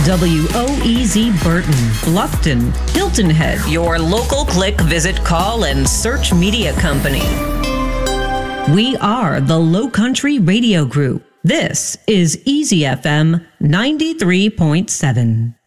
WOEZ Burton, Bluffton, Hilton Head, your local click, visit, call, and search media company. We are the Low Country Radio Group. This is Easy FM 93.7.